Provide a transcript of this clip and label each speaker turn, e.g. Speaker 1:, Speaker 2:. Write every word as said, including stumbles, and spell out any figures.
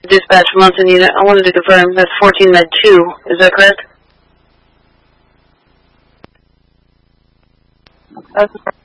Speaker 1: Dispatch Munson unit. I wanted to confirm that's fourteen med two. Is that correct?
Speaker 2: That's